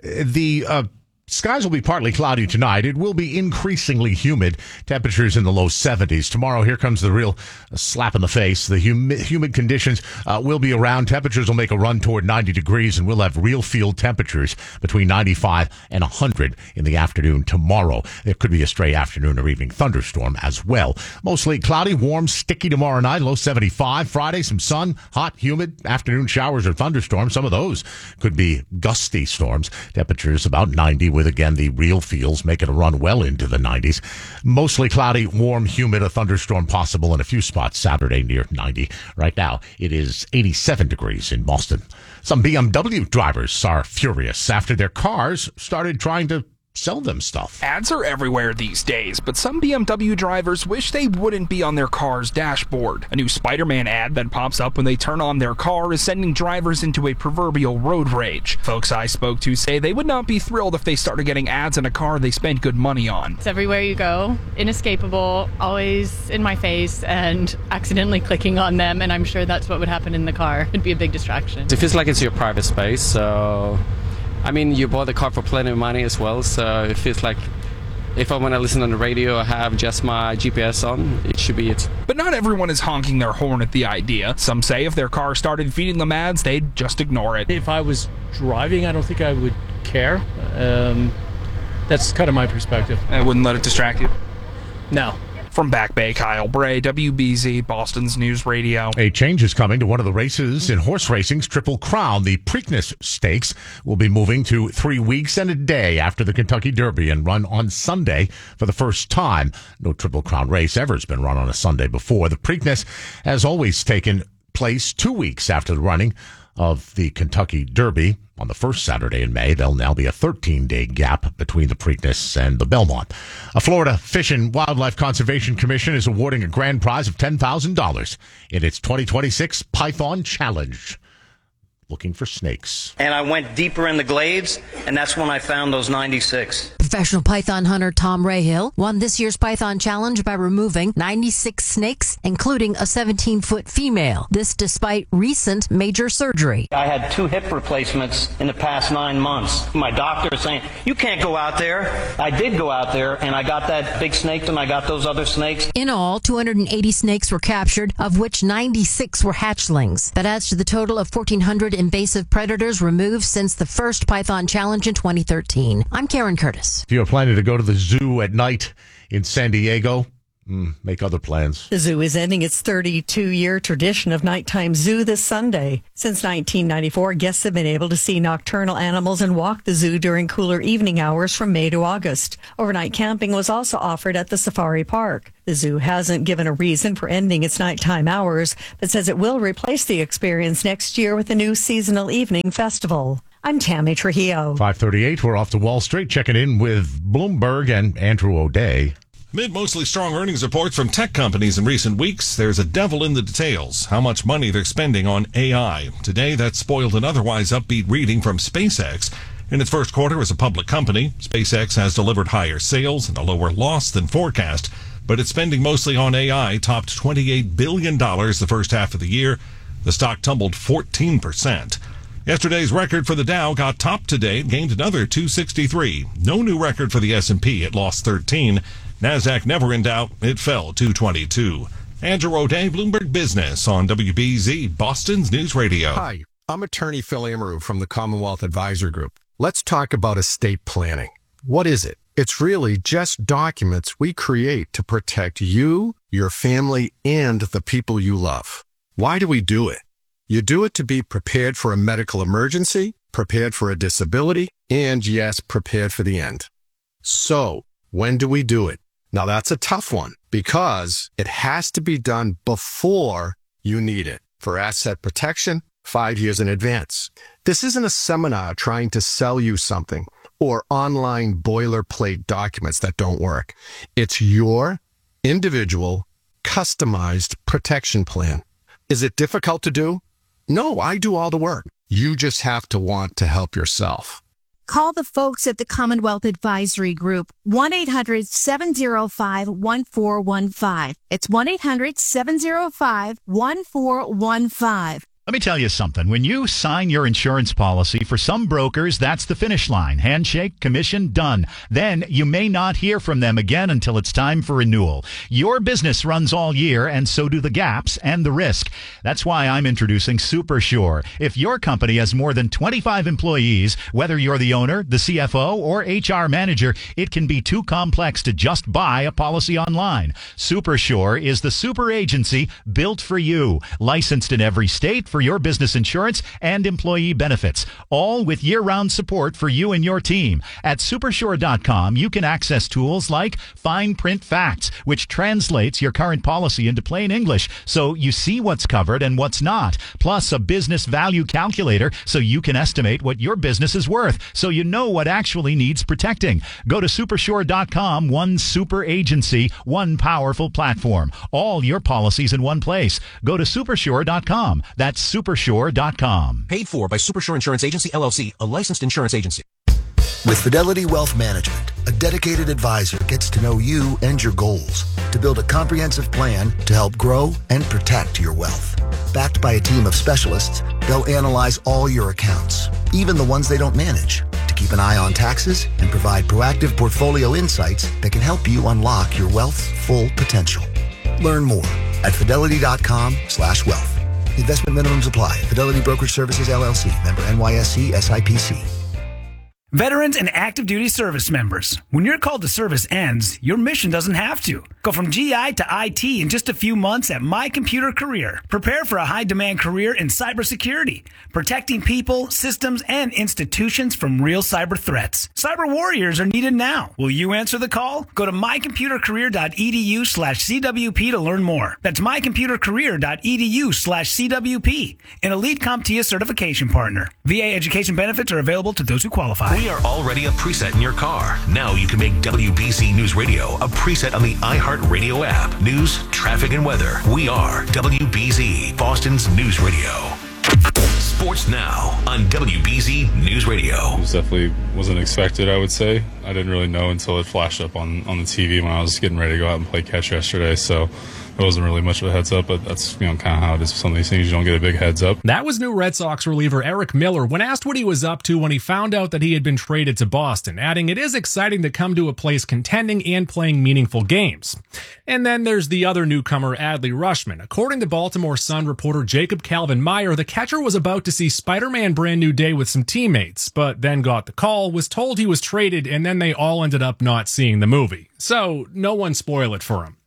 The uh, skies will be partly cloudy tonight. It will be increasingly humid. Temperatures in the low seventies. Tomorrow, here comes the real slap in the face. The humid, humid conditions uh, will be around. Temperatures will make a run toward ninety degrees, and we'll have real field temperatures between ninety-five and one hundred in the afternoon tomorrow. There could be a stray afternoon or evening thunderstorm as well. Mostly cloudy, warm, sticky tomorrow night, low seventy-five. Friday, some sun, hot, humid, afternoon showers or thunderstorms. Some of those could be gusty storms. Temperatures about ninety, with, again, the real feels making a run well into the nineties. Mostly cloudy, warm, humid, a thunderstorm possible in a few spots Saturday near ninety. Right now, it is eighty-seven degrees in Boston. Some B M W drivers are furious after their cars started trying to sell them stuff. Ads are everywhere these days, but some B M W drivers wish they wouldn't be on their car's dashboard. A new Spider-Man ad that pops up when they turn on their car is sending drivers into a proverbial road rage. Folks I spoke to say they would not be thrilled if they started getting ads in a car they spent good money on. It's everywhere you go, inescapable, always in my face, and accidentally clicking on them, and I'm sure that's what would happen in the car. It'd be a big distraction. It feels like it's your private space, so I mean, you bought the car for plenty of money as well, so it feels like if I want to listen on the radio, I have just my G P S on, it should be it. But not everyone is honking their horn at the idea. Some say if their car started feeding them ads, they'd just ignore it. If I was driving, I don't think I would care. Um, that's kind of my perspective. I wouldn't let it distract you? No. From Back Bay, Kyle Bray, W B Z, Boston's News Radio. A change is coming to one of the races in horse racing's Triple Crown. The Preakness Stakes will be moving to three weeks and a day after the Kentucky Derby and run on Sunday for the first time. No Triple Crown race ever has been run on a Sunday before. The Preakness has always taken place two weeks after the running of the Kentucky Derby on the first Saturday in May. There'll now be a thirteen-day gap between the Preakness and the Belmont. A Florida Fish and Wildlife Conservation Commission is awarding a grand prize of ten thousand dollars in its twenty twenty-six Python Challenge. Looking for snakes. And I went deeper in the glades, and that's when I found those ninety-six. Professional python hunter Tom Rahill won this year's Python Challenge by removing ninety-six snakes, including a seventeen-foot female. This despite recent major surgery. I had two hip replacements in the past nine months. My doctor is saying, you can't go out there. I did go out there, and I got that big snake, and I got those other snakes. In all, two hundred eighty snakes were captured, of which ninety-six were hatchlings. That adds to the total of fourteen hundred invasive predators removed since the first Python Challenge in twenty thirteen. I'm Karen Curtis. If you're planning to go to the zoo at night in San Diego, mm, make other plans. The zoo is ending its thirty-two-year tradition of nighttime zoo this Sunday. Since nineteen ninety-four, guests have been able to see nocturnal animals and walk the zoo during cooler evening hours from May to August. Overnight camping was also offered at the safari park. The zoo hasn't given a reason for ending its nighttime hours, but says it will replace the experience next year with a new seasonal evening festival. I'm Tammy Trujillo. five thirty-eight, we're off to Wall Street, checking in with Bloomberg and Andrew O'Day. Amid mostly strong earnings reports from tech companies in recent weeks, there's a devil in the details, how much money they're spending on A I. Today, that spoiled an otherwise upbeat reading from SpaceX. In its first quarter as a public company, SpaceX has delivered higher sales and a lower loss than forecast, but its spending mostly on A I topped twenty-eight billion dollars the first half of the year. The stock tumbled fourteen percent. Yesterday's record for the Dow got topped today and gained another two sixty-three. No new record for the S and P. It lost thirteen. NASDAQ never in doubt. It fell two twenty-two. Andrew O'Day, Bloomberg Business on W B Z, Boston's News Radio. Hi, I'm attorney Phil Amaru from the Commonwealth Advisor Group. Let's talk about estate planning. What is it? It's really just documents we create to protect you, your family, and the people you love. Why do we do it? You do it to be prepared for a medical emergency, prepared for a disability, and yes, prepared for the end. So, when do we do it? Now that's a tough one because it has to be done before you need it. For asset protection, five years in advance. This isn't a seminar trying to sell you something or online boilerplate documents that don't work. It's your individual, customized protection plan. Is it difficult to do? No, I do all the work. You just have to want to help yourself. Call the folks at the Commonwealth Advisory Group, one eight hundred seven oh five one four one five. It's one eight hundred seven oh five one four one five. Let me tell you something. When you sign your insurance policy, for some brokers, that's the finish line. Handshake, commission, done. Then you may not hear from them again until it's time for renewal. Your business runs all year, and so do the gaps and the risk. That's why I'm introducing SuperSure. If your company has more than twenty-five employees, whether you're the owner, the C F O, or H R manager, it can be too complex to just buy a policy online. SuperSure is the super agency built for you, licensed in every state for your business insurance and employee benefits, all with year-round support for you and your team. At supersure dot com, you can access tools like Fine Print Facts, which translates your current policy into plain English so you see what's covered and what's not, plus a business value calculator so you can estimate what your business is worth so you know what actually needs protecting. Go to supersure dot com, one super agency, one powerful platform. All your policies in one place. Go to supersure dot com. That's supersure dot com. Paid for by Supersure Insurance Agency, L L C, a licensed insurance agency. With Fidelity Wealth Management, a dedicated advisor gets to know you and your goals to build a comprehensive plan to help grow and protect your wealth. Backed by a team of specialists, they'll analyze all your accounts, even the ones they don't manage, to keep an eye on taxes and provide proactive portfolio insights that can help you unlock your wealth's full potential. Learn more at fidelity dot com slash wealth. Investment minimums apply. Fidelity Brokerage Services, L L C. Member N Y S C S I P C. Veterans and active duty service members, when your call to service ends, your mission doesn't have to. Go from G I to I T in just a few months at My Computer Career. Prepare for a high-demand career in cybersecurity, protecting people, systems, and institutions from real cyber threats. Cyber warriors are needed now. Will you answer the call? Go to my computer career dot e d u slash c w p to learn more. That's my computer career dot e d u slash c w p, an Elite CompTIA certification partner. V A education benefits are available to those who qualify. We are already a preset in your car. Now you can make W B Z News Radio a preset on the iHeartRadio app. News, traffic, and weather. We are W B Z, Boston's News Radio. Sports now on W B Z News Radio. It was definitely wasn't expected, I would say. I didn't really know until it flashed up on, on the T V when I was getting ready to go out and play catch yesterday. So it wasn't really much of a heads up, but that's, you know, kind of how it is with some of these things. You don't get a big heads up. That was new Red Sox reliever Eric Miller when asked what he was up to when he found out that he had been traded to Boston, adding, "It is exciting to come to a place contending and playing meaningful games." And then there's the other newcomer, Adley Rutschman. According to Baltimore Sun reporter Jacob Calvin Meyer, the catcher was about to see Spider-Man Brand New Day with some teammates, but then got the call, was told he was traded, and then they all ended up not seeing the movie. So no one spoil it for him.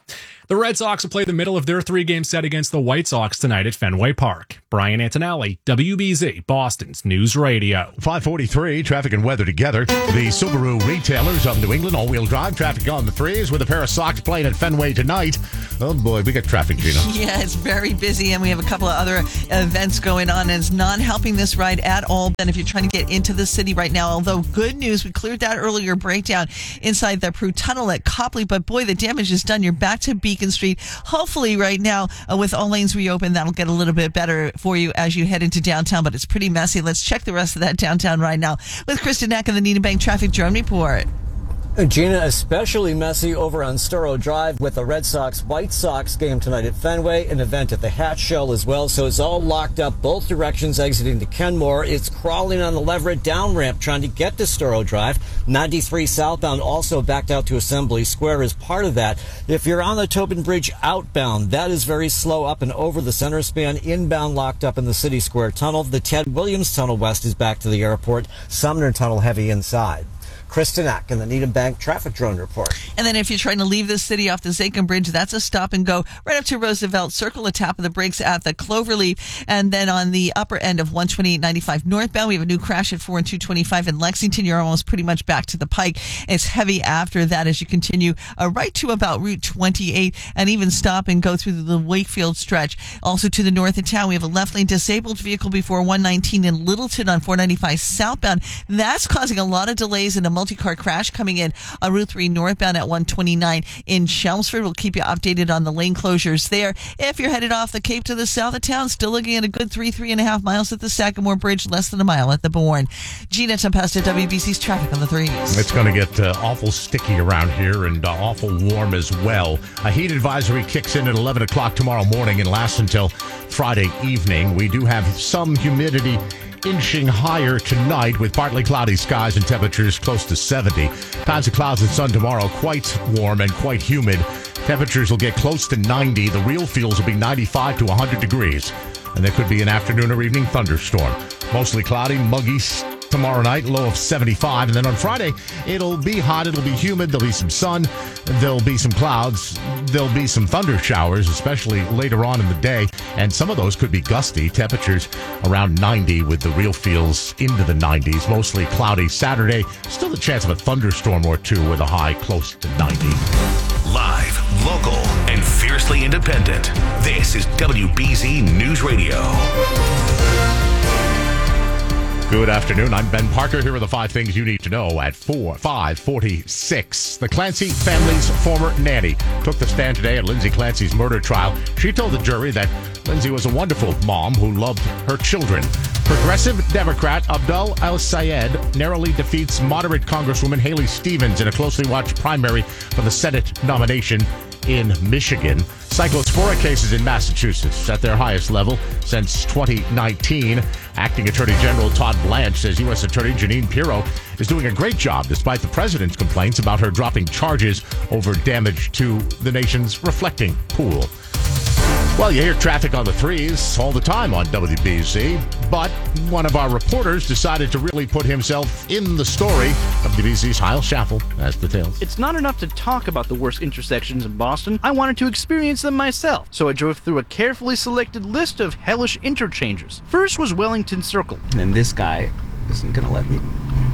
The Red Sox will play the middle of their three-game set against the White Sox tonight at Fenway Park. Brian Antonelli, W B Z, Boston's News Radio. five forty-three, traffic and weather together. The Subaru retailers of New England, all-wheel drive traffic on the threes with a pair of Sox playing at Fenway tonight. Oh, boy, we got traffic, Gina. Yeah, it's very busy, and we have a couple of other events going on, and it's not helping this ride at all. And if you're trying to get into the city right now, although good news, we cleared that earlier breakdown inside the Prue Tunnel at Copley, but boy, the damage is done. You're back to Beacon Street. Hopefully right now, uh, with all lanes reopened, that'll get a little bit better for you as you head into downtown, but it's pretty messy. Let's check the rest of that downtown right now with Kristen Eck and the Needham Bank Traffic Drone Report. Gina, especially messy over on Storrow Drive with the Red Sox-White Sox game tonight at Fenway, an event at the Hatch Shell as well, so it's all locked up both directions exiting to Kenmore. It's crawling on the Leverett down ramp trying to get to Storrow Drive. ninety-three southbound also backed out to Assembly Square as part of that. If you're on the Tobin Bridge outbound, that is very slow up and over the center span. Inbound locked up in the City Square Tunnel. The Ted Williams Tunnel west is back to the airport. Sumner Tunnel heavy inside. Kristen Eck in the Needham Bank Traffic Drone Report. And then if you're trying to leave the city off the Zachem Bridge, that's a stop and go right up to Roosevelt Circle, a tap of the brakes at the Cloverleaf. And then on the upper end of one twenty-eight ninety-five northbound, we have a new crash at four and two twenty-five in Lexington. You're almost pretty much back to the Pike. It's heavy after that as you continue uh, right to about Route twenty-eight and even stop and go through the Wakefield stretch. Also to the north of town, we have a left lane disabled vehicle before one nineteen in Littleton on four ninety-five southbound. That's causing a lot of delays in a multi-car crash coming in on Route three northbound at one twenty-nine in Chelmsford. We'll keep you updated on the lane closures there. If you're headed off the Cape to the south of town, still looking at a good three, three and a half miles at the Sagamore Bridge, less than a mile at the Bourne. Gina Tempesta, W B C's traffic on the threes. It's going to get uh, awful sticky around here and uh, awful warm as well. A heat advisory kicks in at eleven o'clock tomorrow morning and lasts until Friday evening. We do have some humidity inching higher tonight with partly cloudy skies and temperatures close to seventy. Times of clouds and sun tomorrow, quite warm and quite humid. Temperatures will get close to ninety. The real feels will be ninety-five to one hundred degrees. And there could be an afternoon or evening thunderstorm. Mostly cloudy, muggy tomorrow night, low of seventy-five. And then on Friday, it'll be hot, it'll be humid, there'll be some sun, there'll be some clouds, there'll be some thunder showers, especially later on in the day. And some of those could be gusty. Temperatures around ninety with the real feels into the nineties. Mostly cloudy Saturday. Still the chance of a thunderstorm or two with a high close to ninety. Live, local, and fiercely independent. This is W B Z News Radio. Good afternoon. I'm Ben Parker. Here are the five things you need to know at four, five forty-six. The Clancy family's former nanny took the stand today at Lindsay Clancy's murder trial. She told the jury that Lindsay was a wonderful mom who loved her children. Progressive Democrat Abdul El-Sayed narrowly defeats moderate Congresswoman Haley Stevens in a closely watched primary for the Senate nomination in Michigan. Cyclospora cases in Massachusetts at their highest level since twenty nineteen. Acting Attorney General Todd Blanche says U S Attorney Jeanine Pirro is doing a great job despite the president's complaints about her dropping charges over damage to the nation's reflecting pool. Well, you hear traffic on the threes all the time on W B Z, but one of our reporters decided to really put himself in the story. W B Z's Kyle Schaffel has details. It's not enough to talk about the worst intersections in Boston. I wanted to experience them myself, so I drove through a carefully selected list of hellish interchanges. First was Wellington Circle. And then this guy isn't going to let me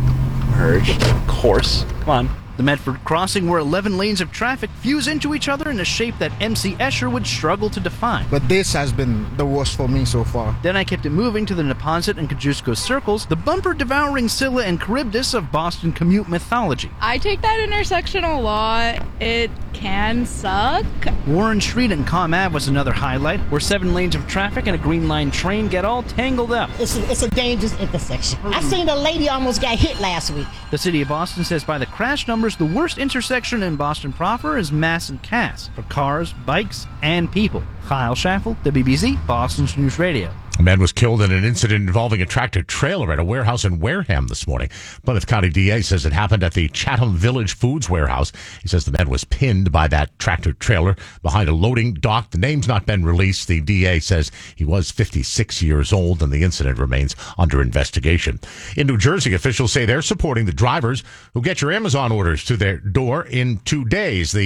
merge. Of course. Come on. The Medford crossing, where eleven lanes of traffic fuse into each other in a shape that M C Escher would struggle to define. But this has been the worst for me so far. Then I kept it moving to the Neponset and Kosciuszko circles, the bumper-devouring Scylla and Charybdis of Boston commute mythology. I take that intersection a lot. It can suck. Warren Street and Comm Ave was another highlight, where seven lanes of traffic and a Green Line train get all tangled up. It's a, it's a dangerous intersection. I seen a lady almost got hit last week. The city of Boston says by the crash numbers, the worst intersection in Boston proper is Mass and Cass for cars, bikes, and people. Kyle Schaffel, W B Z, Boston's News Radio. A man was killed in an incident involving a tractor trailer at a warehouse in Wareham this morning. Plymouth County D A says it happened at the Chatham Village Foods warehouse. He says the man was pinned by that tractor trailer behind a loading dock. The name's not been released. The D A says he was fifty-six years old and the incident remains under investigation. In New Jersey, officials say they're supporting the drivers who get your Amazon orders to their door in two days. The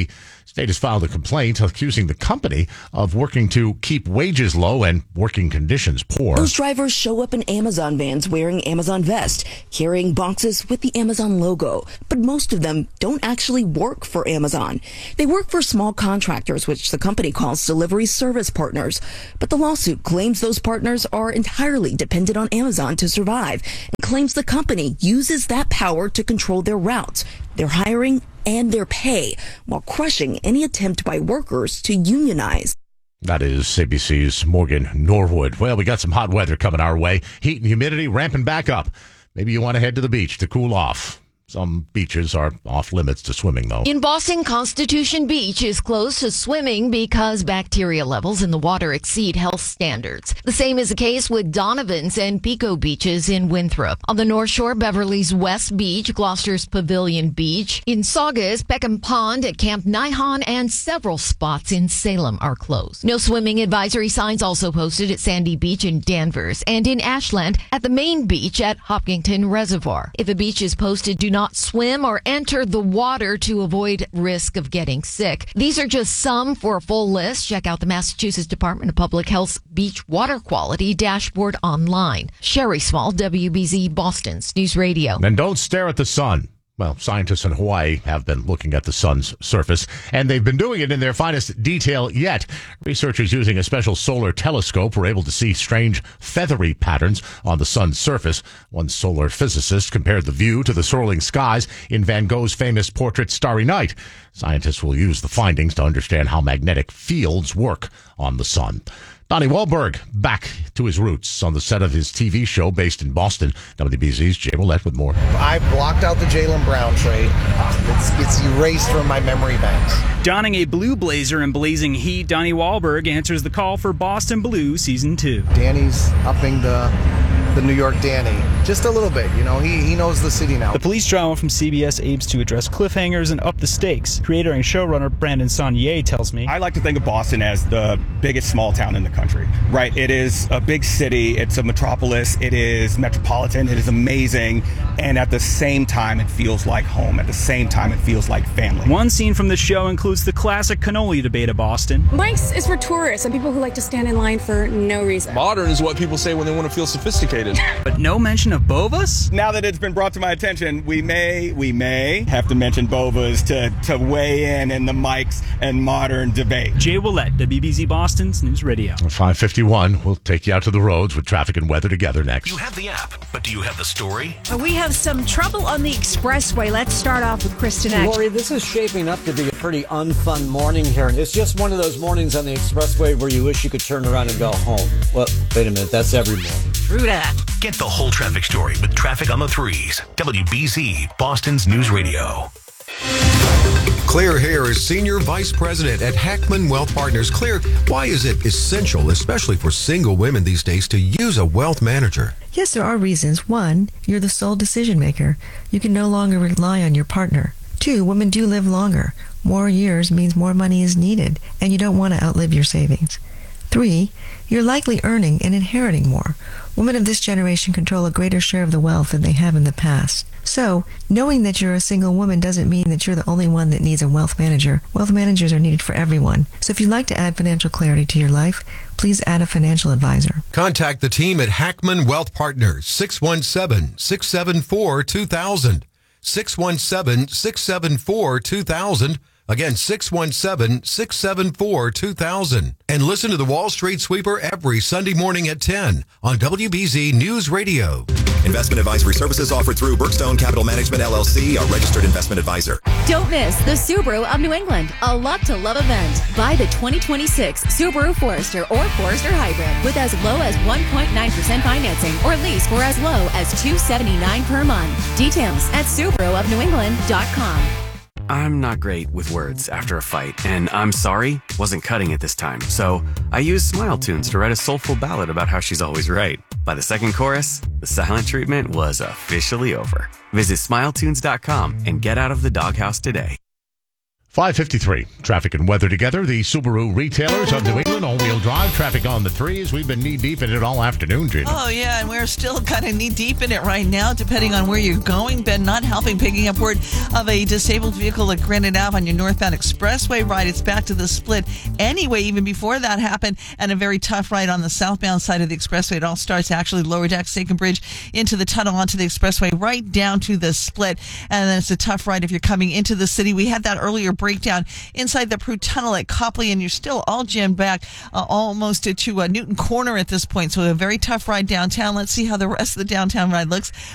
State has filed a complaint accusing the company of working to keep wages low and working conditions poor. Those drivers show up in Amazon vans wearing Amazon vests, carrying boxes with the Amazon logo. But most of them don't actually work for Amazon. They work for small contractors, which the company calls delivery service partners. But the lawsuit claims those partners are entirely dependent on Amazon to survive and claims the company uses that power to control their routes, their hiring, and their pay, while crushing any attempt by workers to unionize. That is A B C's Morgan Norwood. Well, we got some hot weather coming our way. Heat and humidity ramping back up. Maybe you want to head to the beach to cool off. Some beaches are off limits to swimming, though. In Boston, Constitution Beach is closed to swimming because bacteria levels in the water exceed health standards. The same is the case with Donovan's and Pico beaches in Winthrop. On the North Shore, Beverly's West Beach, Gloucester's Pavilion Beach, in Saugus, Peckham Pond at Camp Nihon, and several spots in Salem are closed. No swimming advisory signs also posted at Sandy Beach in Danvers and in Ashland at the main beach at Hopkinton Reservoir. If a beach is posted, do not not swim or enter the water to avoid risk of getting sick. These are just some. For a full list, check out the Massachusetts Department of Public Health's Beach Water Quality dashboard online. Sherry Small, W B Z Boston's News Radio. And don't stare at the sun. Well, scientists in Hawaii have been looking at the sun's surface, and they've been doing it in their finest detail yet. Researchers using a special solar telescope were able to see strange feathery patterns on the sun's surface. One solar physicist compared the view to the swirling skies in Van Gogh's famous portrait Starry Night. Scientists will use the findings to understand how magnetic fields work on the sun. Donnie Wahlberg back to his roots on the set of his T V show based in Boston. W B Z's Jay Willett with more. I blocked out the Jaylen Brown trade. It's, it's erased from my memory banks. Donning a blue blazer and blazing heat, Donnie Wahlberg answers the call for Boston Blue Season two. Danny's upping the the New York Danny just a little bit. You know, he, he knows the city now. The police drama from C B S aims to address cliffhangers and up the stakes. Creator and showrunner Brandon Saunier tells me, I like to think of Boston as the biggest small town in the country, right? It is a big city. It's a metropolis. It is metropolitan. It is amazing. And at the same time, it feels like home. At the same time, it feels like family. One scene from the show includes the classic cannoli debate of Boston. Mike's is for tourists and people who like to stand in line for no reason. Modern is what people say when they want to feel sophisticated. But no mention of Bovas? Now that it's been brought to my attention, we may, we may have to mention Bovas to, to weigh in in the Mike's and Modern debate. Jay Willett, W B Z Boston's News Radio. five fifty-one, we'll take you out to the roads with traffic and weather together next. You have the app, but do you have the story? We have some trouble on the expressway. Let's start off with Kristen Act. Lori, this is shaping up to be a pretty unfun morning here. It's just one of those mornings on the expressway where you wish you could turn around and go home. Well, wait a minute, that's every morning. True that. Get the whole traffic story with Traffic on the Threes. W B Z, Boston's News Radio. Claire Hare is Senior Vice President at Hackman Wealth Partners. Claire, why is it essential, especially for single women these days, to use a wealth manager? Yes, there are reasons. One, you're the sole decision maker. You can no longer rely on your partner. Two, women do live longer. More years means more money is needed, and you don't want to outlive your savings. Three, you're likely earning and inheriting more. Women of this generation control a greater share of the wealth than they have in the past. So, knowing that you're a single woman doesn't mean that you're the only one that needs a wealth manager. Wealth managers are needed for everyone. So if you'd like to add financial clarity to your life, please add a financial advisor. Contact the team at Hackman Wealth Partners, six one seven, six seven four, two thousand. six one seven, six seven four, two thousand. Again, six one seven, six seven four, two thousand. And listen to the Wall Street Sweeper every Sunday morning at ten on W B Z News Radio. Investment advisory services offered through Brookstone Capital Management, L L C, a registered investment advisor. Don't miss the Subaru of New England, a lot to love event. Buy the twenty twenty-six Subaru Forester or Forester Hybrid with as low as one point nine percent financing or lease for as low as two hundred seventy-nine dollars per month. Details at Subaru of New England dot com. I'm not great with words after a fight, and I'm sorry wasn't cutting it this time. So I used Smile Tunes to write a soulful ballad about how she's always right. By the second chorus, the silent treatment was officially over. Visit smile tunes dot com and get out of the doghouse today. five fifty-three. Traffic and weather together. The Subaru retailers of New England, all-wheel drive, traffic on the threes. We've been knee-deep in it all afternoon, Gina. Oh, yeah, and we're still kind of knee-deep in it right now, depending on where you're going. Ben not helping, picking up word of a disabled vehicle at Granite Ave on your northbound expressway ride. It's back to the split anyway, even before that happened, and a very tough ride on the southbound side of the expressway. It all starts actually lower deck, Staken Bridge, into the tunnel, onto the expressway, right down to the split. And then it's a tough ride if you're coming into the city. We had that earlier breakdown inside the Prue Tunnel at Copley, and you're still all jammed back uh, almost to, to uh, Newton Corner at this point. So a very tough ride downtown. Let's see how the rest of the downtown ride looks